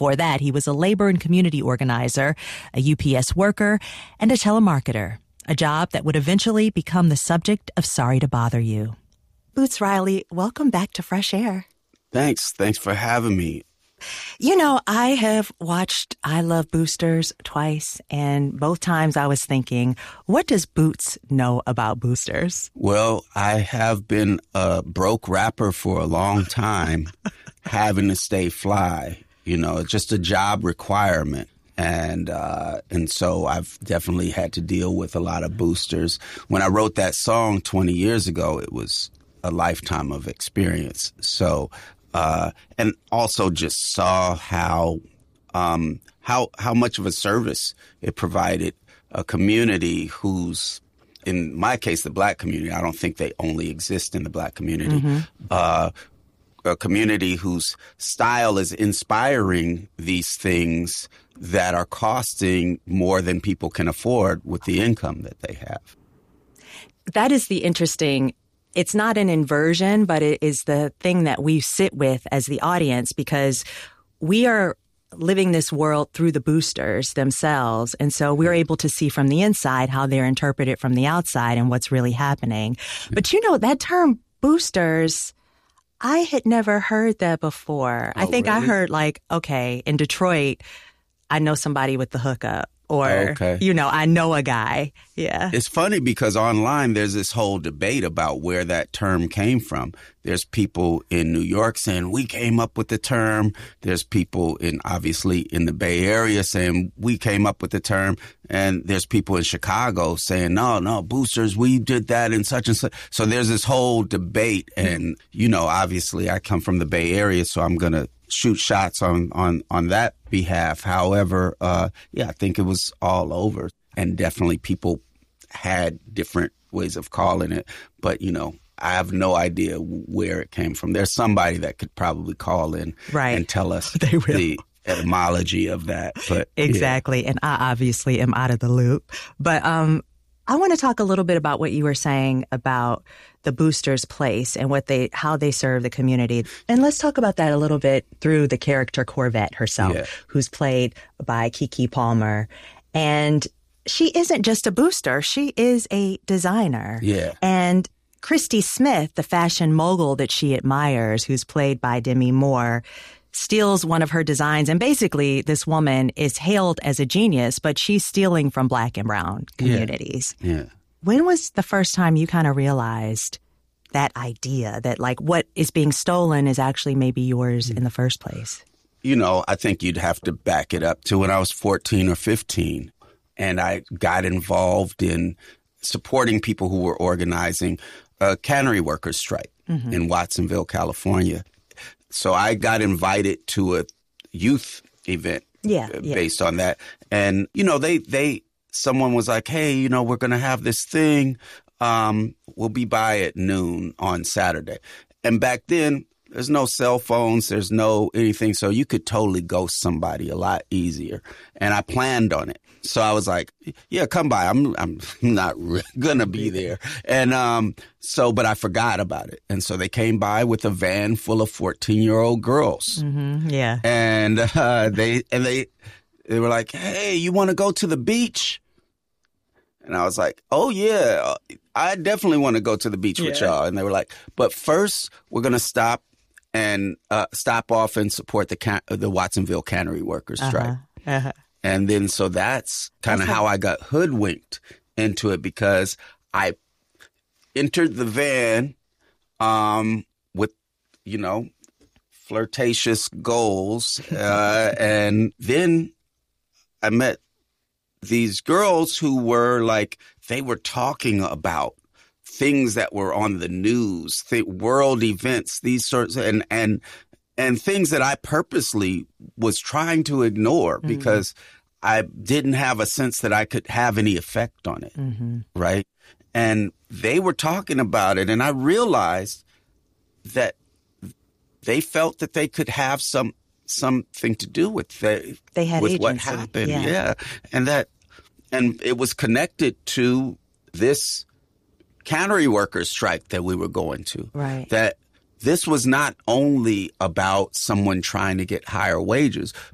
Before that, he was a labor and community organizer, a UPS worker, and a telemarketer, a job that would eventually become the subject of Sorry to Bother You. Boots Riley, welcome back to Fresh Air. Thanks. Thanks for having me. You know, I have watched I Love Boosters twice, and both times I was thinking, what does Boots know about boosters? Well, I have been a broke rapper for a long time, having to stay fly. You know, just a job requirement. And so I've definitely had to deal with a lot of boosters. When I wrote that song 20 years ago, it was a lifetime of experience. So, and also just saw how much of a service it provided a community who's, in my case, the Black community. I don't think they only exist in the Black community. Mm-hmm. A community whose style is inspiring these things that are costing more than people can afford with the income that they have. That is the interesting. It's not an inversion, but it is the thing that we sit with as the audience, because we are living this world through the boosters themselves. And so we're able to see from the inside how they're interpreted from the outside and what's really happening. But you know, that term boosters, I had never heard that before. Oh, I think really? I heard like, okay, in Detroit, I know somebody with the hookup. Or, okay. You know, I know a guy. Yeah. It's funny because online there's this whole debate about where that term came from. There's people in New York saying we came up with the term. There's people obviously in the Bay Area saying we came up with the term. And there's people in Chicago saying, no, boosters, we did that and such. So there's this whole debate. And, you know, obviously I come from the Bay Area, so I'm going to shoot shots on that behalf. However, I think it was all over, and definitely people had different ways of calling it. But, you know, I have no idea where it came from. There's somebody that could probably call in and tell us the etymology of that. But exactly. Yeah. And I obviously am out of the loop. But I want to talk a little bit about what you were saying about the boosters' place and how they serve the community. And let's talk about that a little bit through the character Corvette herself, who's played by Keke Palmer. And she isn't just a booster. She is a designer. Yeah. And Christy Smith, the fashion mogul that she admires, who's played by Demi Moore, steals one of her designs. And basically, this woman is hailed as a genius, but she's stealing from Black and brown communities. Yeah. When was the first time you kind of realized that idea that like what is being stolen is actually maybe yours in the first place? You know, I think you'd have to back it up to when I was 14 or 15. And I got involved in supporting people who were organizing a cannery workers strike in Watsonville, California. So I got invited to a youth event based on that. And, you know, someone was like, hey, you know, we're going to have this thing. We'll be by at noon on Saturday. And back then, there's no cell phones. There's no anything. So you could totally ghost somebody a lot easier. And I planned on it. So I was like, yeah, come by. I'm not going to be there. And but I forgot about it. And so they came by with a van full of 14-year-old girls. Mm-hmm, yeah. And they were like, hey, you want to go to the beach? And I was like, oh, yeah, I definitely want to go to the beach with y'all. And they were like, but first, we're going to stop off and support the Watsonville Cannery Workers strike. And then so that's kind of how I got hoodwinked into it, because I entered the van with, you know, flirtatious goals. And then I met these girls who were like, they were talking about things that were on the news, world events, these sorts of, and things that I purposely was trying to ignore because I didn't have a sense that I could have any effect on it, right? And they were talking about it, and I realized that they felt that they could have something to do with they had with agency. what happened, and it was connected to this cannery workers strike that we were going to, right? That this was not only about someone trying to get higher wages,